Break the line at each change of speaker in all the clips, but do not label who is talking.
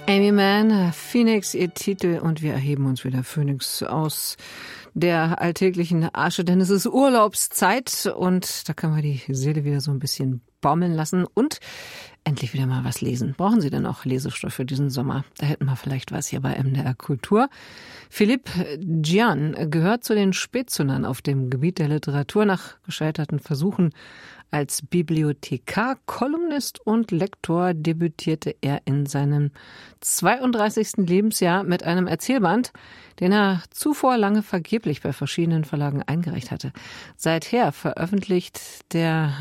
Aimee Mann, Phoenix, ihr Titel, und wir erheben uns wieder Phoenix aus der alltäglichen Asche, denn es ist Urlaubszeit und da können wir die Seele wieder so ein bisschen baumeln lassen und endlich wieder mal was lesen. Brauchen Sie denn auch Lesestoff für diesen Sommer? Da hätten wir vielleicht was hier bei MDR Kultur. Philippe Gian gehört zu den Spätzündern auf dem Gebiet der Literatur. Nach gescheiterten Versuchen als Bibliothekar, Kolumnist und Lektor debütierte er in seinem 32. Lebensjahr mit einem Erzählband, den er zuvor lange vergeblich bei verschiedenen Verlagen eingereicht hatte. Seither veröffentlicht der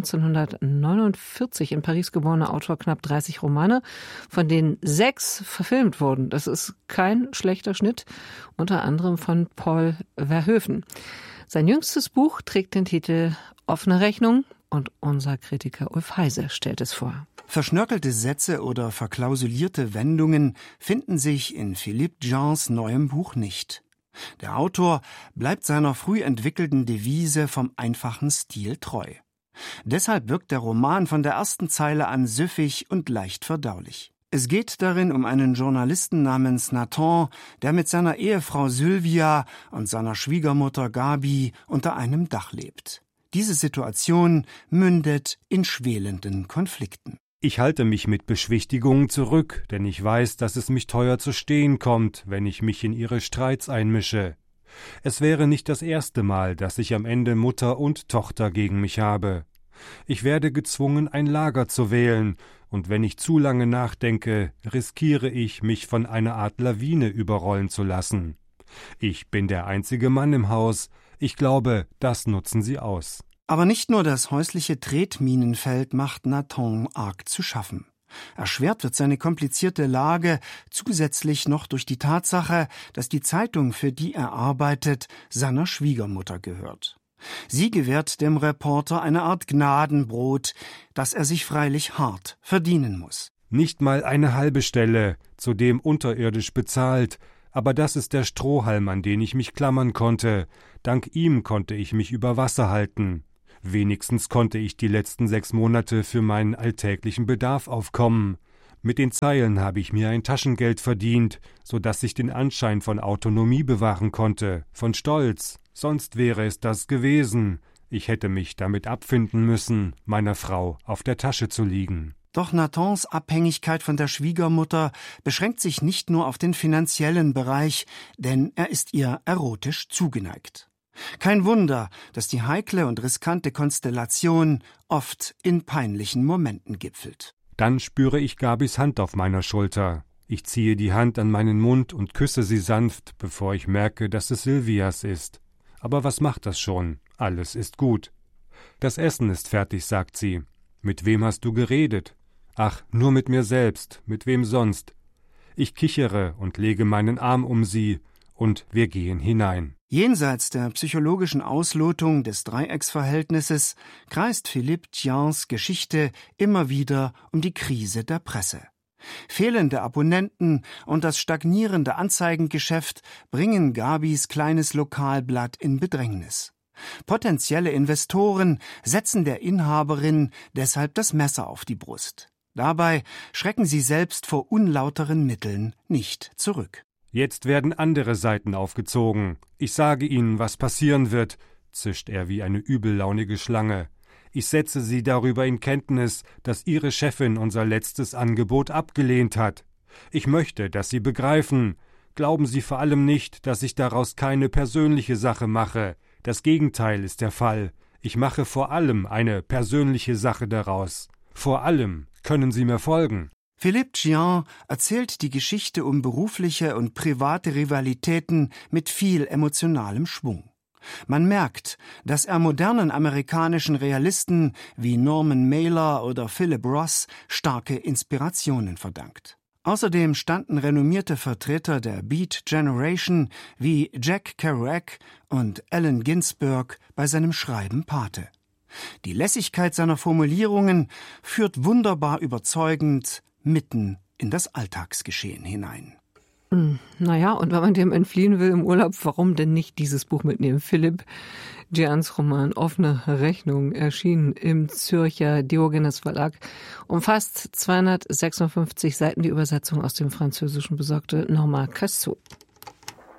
1949 in Paris geborene Autor knapp 30 Romane, von denen 6 verfilmt wurden. Das ist kein schlechter Schnitt, unter anderem von Paul Verhoeven. Sein jüngstes Buch trägt den Titel Offene Rechnung und unser Kritiker Ulf Heise stellt es vor.
Verschnörkelte Sätze oder verklausulierte Wendungen finden sich in Philippe Gians neuem Buch nicht. Der Autor bleibt seiner früh entwickelten Devise vom einfachen Stil treu. Deshalb wirkt der Roman von der ersten Zeile an süffig und leicht verdaulich. Es geht darin um einen Journalisten namens Nathan, der mit seiner Ehefrau Sylvia und seiner Schwiegermutter Gabi unter einem Dach lebt. Diese Situation mündet in schwelenden Konflikten.
Ich halte mich mit Beschwichtigungen zurück, denn ich weiß, dass es mich teuer zu stehen kommt, wenn ich mich in ihre Streits einmische. Es wäre nicht das erste Mal, dass ich am Ende Mutter und Tochter gegen mich habe. Ich werde gezwungen, ein Lager zu wählen, und wenn ich zu lange nachdenke, riskiere ich, mich von einer Art Lawine überrollen zu lassen. Ich bin der einzige Mann im Haus. Ich glaube, das nutzen sie aus.
Aber nicht nur das häusliche Tretminenfeld macht Nathan arg zu schaffen. Erschwert wird seine komplizierte Lage zusätzlich noch durch die Tatsache, dass die Zeitung, für die er arbeitet, seiner Schwiegermutter gehört. Sie gewährt dem Reporter eine Art Gnadenbrot, das er sich freilich hart verdienen muss.
Nicht mal eine halbe Stelle, zudem unterirdisch bezahlt, aber das ist der Strohhalm, an den ich mich klammern konnte. Dank ihm konnte ich mich über Wasser halten. Wenigstens konnte ich die letzten 6 Monate für meinen alltäglichen Bedarf aufkommen. Mit den Zeilen habe ich mir ein Taschengeld verdient, so dass ich den Anschein von Autonomie bewahren konnte, von Stolz. Sonst wäre es das gewesen. Ich hätte mich damit abfinden müssen, meiner Frau auf der Tasche zu liegen.
Doch Nathans Abhängigkeit von der Schwiegermutter beschränkt sich nicht nur auf den finanziellen Bereich, denn er ist ihr erotisch zugeneigt. Kein Wunder, dass die heikle und riskante Konstellation oft in peinlichen Momenten gipfelt.
Dann spüre ich Gabis Hand auf meiner Schulter. Ich ziehe die Hand an meinen Mund und küsse sie sanft, bevor ich merke, dass es Sylvias ist. Aber was macht das schon? Alles ist gut. Das Essen ist fertig, sagt sie. Mit wem hast du geredet? Ach, nur mit mir selbst, mit wem sonst? Ich kichere und lege meinen Arm um sie, und wir gehen hinein.
Jenseits der psychologischen Auslotung des Dreiecksverhältnisses kreist Philippe Gians Geschichte immer wieder um die Krise der Presse. Fehlende Abonnenten und das stagnierende Anzeigengeschäft bringen Gabis kleines Lokalblatt in Bedrängnis. Potenzielle Investoren setzen der Inhaberin deshalb das Messer auf die Brust. Dabei schrecken sie selbst vor unlauteren Mitteln nicht zurück.
Jetzt werden andere Seiten aufgezogen. Ich sage Ihnen, was passieren wird, zischt er wie eine übellaunige Schlange. Ich setze Sie darüber in Kenntnis, dass Ihre Chefin unser letztes Angebot abgelehnt hat. Ich möchte, dass Sie begreifen. Glauben Sie vor allem nicht, dass ich daraus keine persönliche Sache mache. Das Gegenteil ist der Fall. Ich mache vor allem eine persönliche Sache daraus. Vor allem können Sie mir folgen.
Philippe Gian erzählt die Geschichte um berufliche und private Rivalitäten mit viel emotionalem Schwung. Man merkt, dass er modernen amerikanischen Realisten wie Norman Mailer oder Philip Roth starke Inspirationen verdankt. Außerdem standen renommierte Vertreter der Beat Generation wie Jack Kerouac und Allen Ginsberg bei seinem Schreiben Pate. Die Lässigkeit seiner Formulierungen führt wunderbar überzeugend mitten in das Alltagsgeschehen hinein.
Naja, und wenn man dem entfliehen will im Urlaub, warum denn nicht dieses Buch mitnehmen? Philipp Jeans Roman Offene Rechnung, erschienen im Zürcher Diogenes Verlag, umfasst 256 Seiten. Die Übersetzung aus dem Französischen besorgte Norma Cassot.